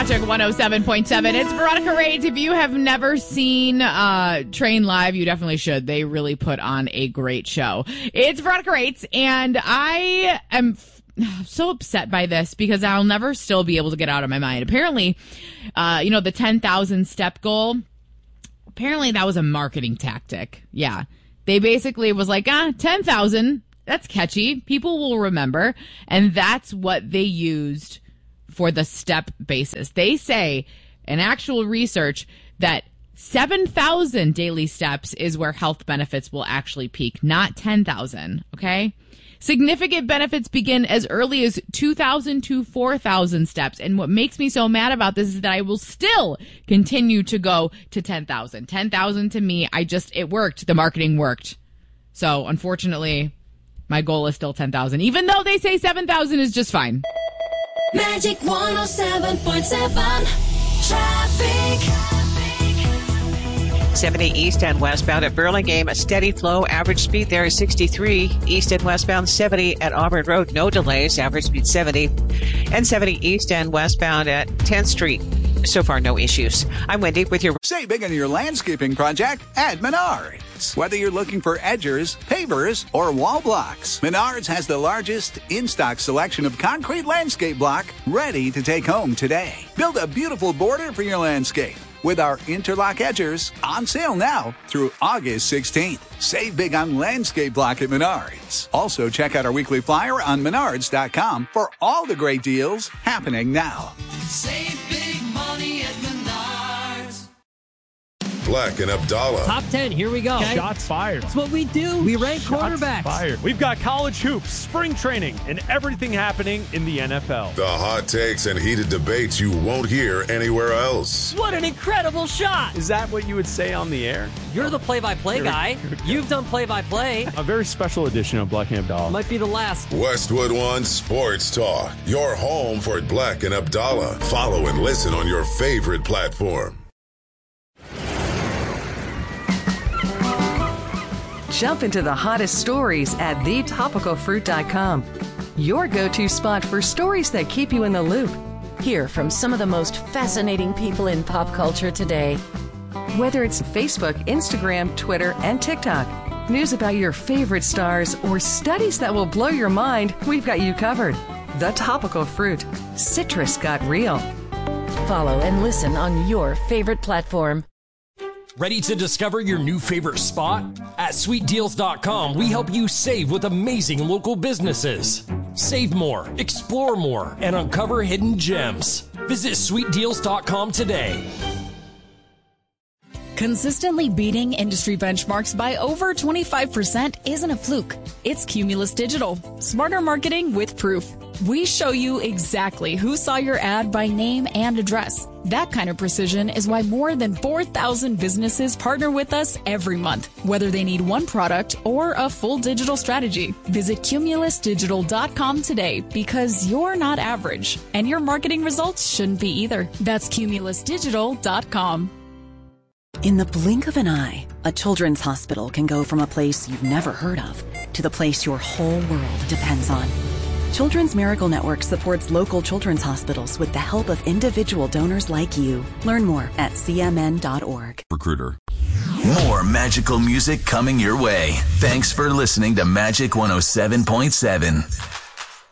Magic 107.7. It's Veronica Rage. If you have never seen Train live, you definitely should. They really put on a great show. It's Veronica Rage, and I am so upset by this because I'll never still be able to get out of my mind. Apparently, the 10,000 step goal, apparently that was a marketing tactic. Yeah. They basically was like, 10,000, that's catchy. People will remember. And that's what they used for the step basis. They say in actual research that 7,000 daily steps is where health benefits will actually peak, not 10,000. Okay. Significant benefits begin as early as 2,000 to 4,000 steps. And what makes me so mad about this is that I will still continue to go to 10,000. 10,000 to me, it worked. The marketing worked. So unfortunately, my goal is still 10,000, even though they say 7,000 is just fine. Magic 107.7 traffic. 70 east and westbound at Burlingame, a steady flow. Average speed there is 63. East and westbound 70 at Auburn Road, no delays. Average speed 70. And 70 east and westbound at 10th Street. So far, no issues. I'm Wendy with your... Save big on your landscaping project at Menards. Whether you're looking for edgers, pavers, or wall blocks, Menards has the largest in-stock selection of concrete landscape block ready to take home today. Build a beautiful border for your landscape with our interlock edgers on sale now through August 16th. Save big on landscape block at Menards. Also, check out our weekly flyer on Menards.com for all the great deals happening now. Save big money at Menards. Black and Abdallah. Top 10, here we go. Okay. Shots fired. That's what we do. We rank quarterbacks. Fired. We've got college hoops, spring training, and everything happening in the NFL. The hot takes and heated debates you won't hear anywhere else. What an incredible shot. Is that what you would say on the air? You're the play-by-play guy. You've done play-by-play. A very special edition of Black and Abdallah. Might be the last. Westwood One Sports Talk. Your home for Black and Abdallah. Follow and listen on your favorite platform. Jump into the hottest stories at thetopicalfruit.com. Your go-to spot for stories that keep you in the loop. Hear from some of the most fascinating people in pop culture today. Whether it's Facebook, Instagram, Twitter, and TikTok, news about your favorite stars, or studies that will blow your mind, we've got you covered. The Topical Fruit. Citrus got real. Follow and listen on your favorite platform. Ready to discover your new favorite spot? At sweetdeals.com, we help you save with amazing local businesses. Save more, explore more, and uncover hidden gems. Visit sweetdeals.com today. Consistently beating industry benchmarks by over 25% isn't a fluke. It's Cumulus Digital. Smarter marketing with proof. We show you exactly who saw your ad by name and address. That kind of precision is why more than 4,000 businesses partner with us every month, whether they need one product or a full digital strategy. Visit cumulusdigital.com today because you're not average, and your marketing results shouldn't be either. That's cumulusdigital.com. In the blink of an eye, a children's hospital can go from a place you've never heard of to the place your whole world depends on. Children's Miracle Network supports local children's hospitals with the help of individual donors like you. Learn more at cmn.org. Recruiter. More magical music coming your way. Thanks for listening to Magic 107.7.